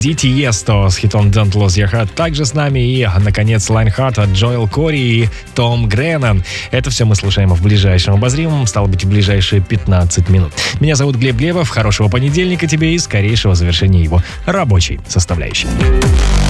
Тиесто с хитом Don't Lose Your Head также с нами. И, наконец, Lionheart от Джоэл Кори и Том Греннан. Это все мы слушаем в ближайшем обозримом, стало быть, в ближайшие 15 минут. Меня зовут Глеб Глебов. Хорошего понедельника тебе и скорейшего завершения его рабочей составляющей.